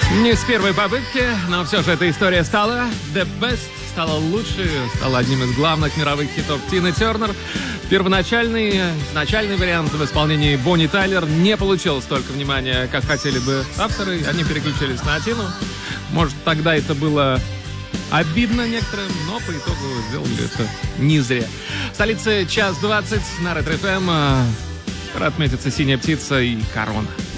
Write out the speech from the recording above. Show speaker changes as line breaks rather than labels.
Не с первой попытки, но все же эта история стала The Best, стала лучше, стала одним из главных мировых хитов Тины Тернер. Изначальный вариант в исполнении Бонни Тайлер не получил столько внимания, как хотели бы авторы. Они переключились на Тину. Может, тогда это было обидно некоторым, но по итогу сделали это не зря. В столице 1:20 на Ретро ФМ. Скоро отметится «Синяя птица» и «Корона».